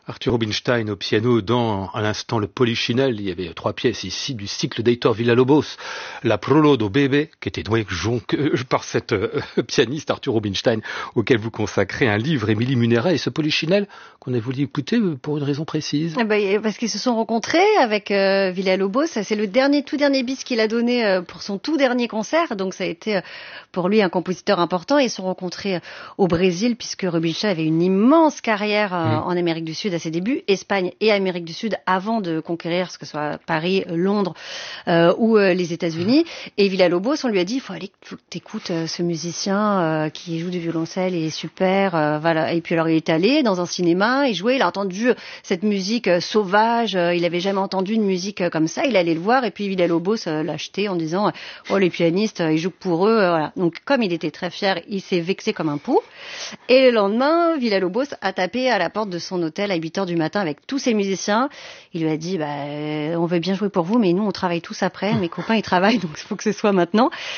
Arthur Rubinstein au piano dans, à l'instant, le Polichinelle. Il y avait 3 pièces ici du cycle d'Heitor Villa-Lobos. La Prolo do Bébé, qui était donc par cette pianiste Arthur Rubinstein, auquel vous consacrez un livre, Émilie Munera, et ce Polichinelle qu'on a voulu écouter pour une raison précise. Parce qu'ils se sont rencontrés avec Villa-Lobos. C'est le tout dernier bis qu'il a donné pour son tout dernier concert. Donc ça a été pour lui un compositeur important. Ils se sont rencontrés au Brésil, puisque Rubinstein avait une immense carrière en Amérique du Sud à ses débuts, Espagne et Amérique du Sud, avant de conquérir ce que soit Paris, Londres ou les États-Unis. Et Villa-Lobos, on lui a dit, il faut aller que t'écoutes ce musicien qui joue du violoncelle, il est super. Voilà. Et puis alors il est allé dans un cinéma, il jouait, il a entendu cette musique sauvage, il avait jamais entendu une musique comme ça, il allait le voir et puis Villa-Lobos l'a acheté en disant oh les pianistes ils jouent pour eux, voilà. Donc comme il était très fier, il s'est vexé comme un pou. Et le lendemain, Villa-Lobos a tapé à la porte de son hôtel à 8h du matin avec tous ses musiciens. Il lui a dit on veut bien jouer pour vous, mais nous on travaille tous après, mes copains ils travaillent, donc il faut que ce soit maintenant.